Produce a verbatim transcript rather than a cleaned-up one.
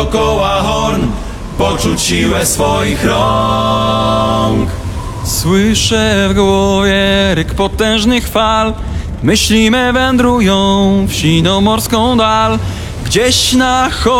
dokoła horn, poczuć siłę swoich rąk. Słyszę w głowie ryk potężnych fal, myśli me wędrują w sinomorską dal. Gdzieś na